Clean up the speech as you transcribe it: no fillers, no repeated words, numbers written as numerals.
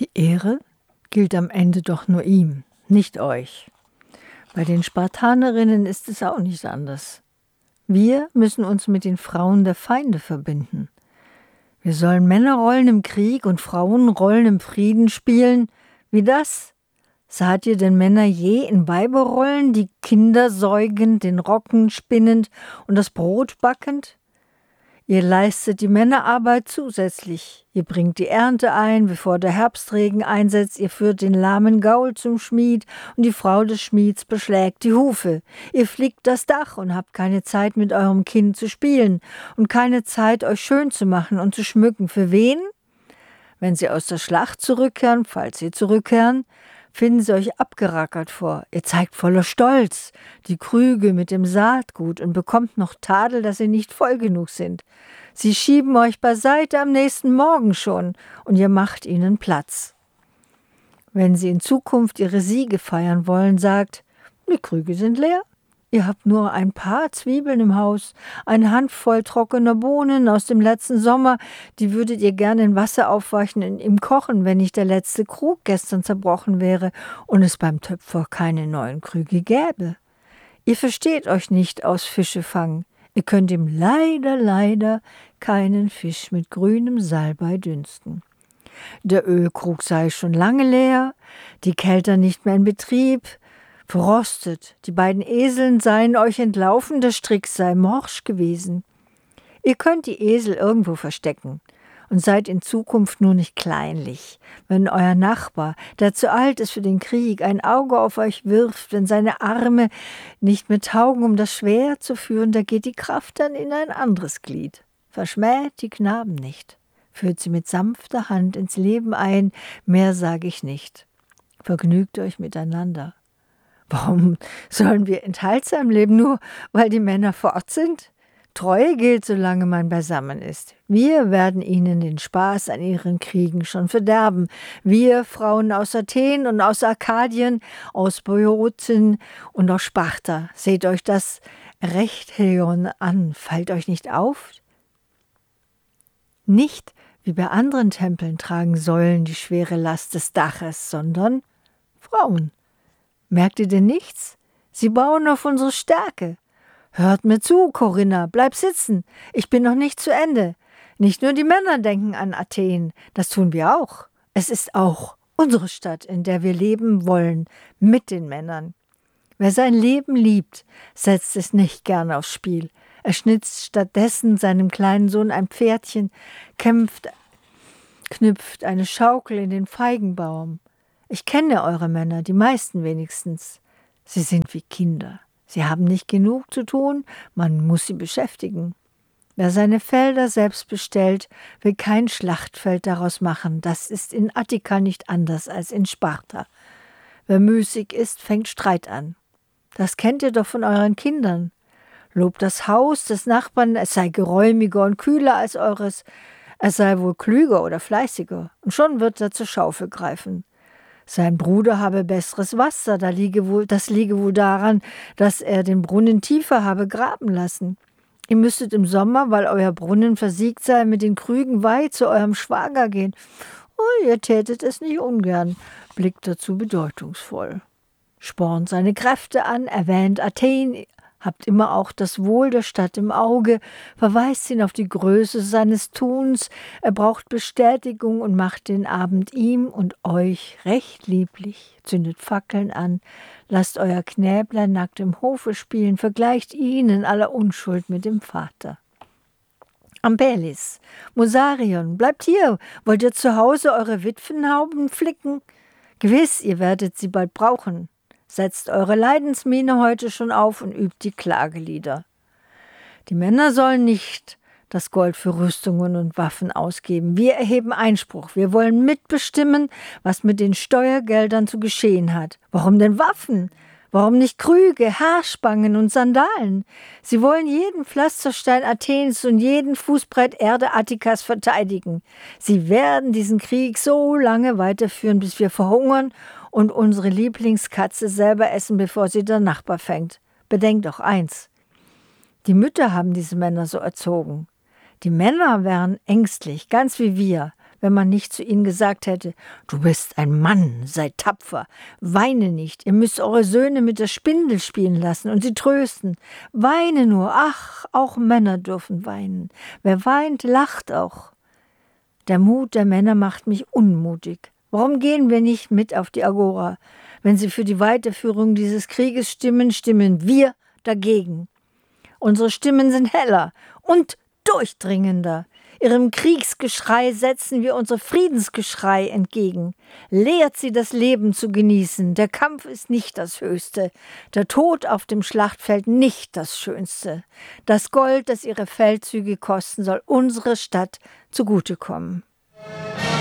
Die Ehre gilt am Ende doch nur ihm, nicht euch. Bei den Spartanerinnen ist es auch nicht anders. Wir müssen uns mit den Frauen der Feinde verbinden. Wir sollen Männerrollen im Krieg und Frauenrollen im Frieden spielen. Wie das? Saht ihr denn Männer je in Weiberrollen, die Kinder säugend, den Rocken spinnend und das Brot backend? Ihr leistet die Männerarbeit zusätzlich. Ihr bringt die Ernte ein, bevor der Herbstregen einsetzt. Ihr führt den lahmen Gaul zum Schmied und die Frau des Schmieds beschlägt die Hufe. Ihr flickt das Dach und habt keine Zeit, mit eurem Kind zu spielen und keine Zeit, euch schön zu machen und zu schmücken. Für wen? Wenn sie aus der Schlacht zurückkehren, falls sie zurückkehren, finden sie euch abgerackert vor. Ihr zeigt voller Stolz die Krüge mit dem Saatgut und bekommt noch Tadel, dass sie nicht voll genug sind. Sie schieben euch beiseite am nächsten Morgen schon und ihr macht ihnen Platz. Wenn sie in Zukunft ihre Siege feiern wollen, sagt, die Krüge sind leer. Ihr habt nur ein paar Zwiebeln im Haus, eine Handvoll trockener Bohnen aus dem letzten Sommer, die würdet ihr gerne in Wasser aufweichen im Kochen, wenn nicht der letzte Krug gestern zerbrochen wäre und es beim Töpfer keine neuen Krüge gäbe. Ihr versteht euch nicht aus Fischefangen. Ihr könnt ihm leider keinen Fisch mit grünem Salbei dünsten. Der Ölkrug sei schon lange leer, die Kelter nicht mehr in Betrieb, verrostet, die beiden Eseln seien euch entlaufen, der Strick sei morsch gewesen. Ihr könnt die Esel irgendwo verstecken und seid in Zukunft nur nicht kleinlich. Wenn euer Nachbar, der zu alt ist für den Krieg, ein Auge auf euch wirft, wenn seine Arme nicht mehr taugen, um das Schwert zu führen, da geht die Kraft dann in ein anderes Glied. Verschmäht die Knaben nicht, führt sie mit sanfter Hand ins Leben ein, mehr sage ich nicht. Vergnügt euch miteinander. Warum sollen wir enthaltsam leben, nur weil die Männer fort sind? Treue gilt, solange man beisammen ist. Wir werden ihnen den Spaß an ihren Kriegen schon verderben. Wir, Frauen aus Athen und aus Arkadien, aus Boeotien und aus Sparta. Seht euch das Rechtheion an. Fällt euch nicht auf? Nicht wie bei anderen Tempeln tragen Säulen die schwere Last des Daches, sondern Frauen. Merkt ihr denn nichts? Sie bauen auf unsere Stärke. Hört mir zu, Corinna, bleib sitzen. Ich bin noch nicht zu Ende. Nicht nur die Männer denken an Athen, das tun wir auch. Es ist auch unsere Stadt, in der wir leben wollen, mit den Männern. Wer sein Leben liebt, setzt es nicht gern aufs Spiel. Er schnitzt stattdessen seinem kleinen Sohn ein Pferdchen, knüpft eine Schaukel in den Feigenbaum. Ich kenne eure Männer, die meisten wenigstens. Sie sind wie Kinder. Sie haben nicht genug zu tun, man muss sie beschäftigen. Wer seine Felder selbst bestellt, will kein Schlachtfeld daraus machen. Das ist in Attika nicht anders als in Sparta. Wer müßig ist, fängt Streit an. Das kennt ihr doch von euren Kindern. Lobt das Haus des Nachbarn, es sei geräumiger und kühler als eures. Es sei wohl klüger oder fleißiger. Und schon wird er zur Schaufel greifen. Sein Bruder habe besseres Wasser, das liege wohl daran, dass er den Brunnen tiefer habe graben lassen. Ihr müsstet im Sommer, weil euer Brunnen versiegt sei, mit den Krügen weit zu eurem Schwager gehen. Oh, ihr tätet es nicht ungern, blickt dazu bedeutungsvoll. Spornt seine Kräfte an, erwähnt Athen, habt immer auch das Wohl der Stadt im Auge, verweist ihn auf die Größe seines Tuns, er braucht Bestätigung und macht den Abend ihm und euch recht lieblich, zündet Fackeln an, lasst euer Knäblein nackt im Hofe spielen, vergleicht ihn in aller Unschuld mit dem Vater. Ampelis, Musarion, bleibt hier, wollt ihr zu Hause eure Witwenhauben flicken? Gewiss, ihr werdet sie bald brauchen. Setzt eure Leidensmiene heute schon auf und übt die Klagelieder. Die Männer sollen nicht das Gold für Rüstungen und Waffen ausgeben. Wir erheben Einspruch. Wir wollen mitbestimmen, was mit den Steuergeldern zu geschehen hat. Warum denn Waffen? Warum nicht Krüge, Haarspangen und Sandalen? Sie wollen jeden Pflasterstein Athens und jeden Fußbrett Erde Attikas verteidigen. Sie werden diesen Krieg so lange weiterführen, bis wir verhungern und unsere Lieblingskatze selber essen, bevor sie der Nachbar fängt. Bedenkt doch eins. Die Mütter haben diese Männer so erzogen. Die Männer wären ängstlich, ganz wie wir, wenn man nicht zu ihnen gesagt hätte: Du bist ein Mann, sei tapfer, weine nicht, ihr müsst eure Söhne mit der Spindel spielen lassen und sie trösten. Weine nur, ach, auch Männer dürfen weinen. Wer weint, lacht auch. Der Mut der Männer macht mich unmutig. Warum gehen wir nicht mit auf die Agora? Wenn sie für die Weiterführung dieses Krieges stimmen, stimmen wir dagegen. Unsere Stimmen sind heller und durchdringender. Ihrem Kriegsgeschrei setzen wir unser Friedensgeschrei entgegen. Lehrt sie, das Leben zu genießen. Der Kampf ist nicht das Höchste, der Tod auf dem Schlachtfeld nicht das Schönste. Das Gold, das ihre Feldzüge kosten, soll unsere Stadt zugutekommen.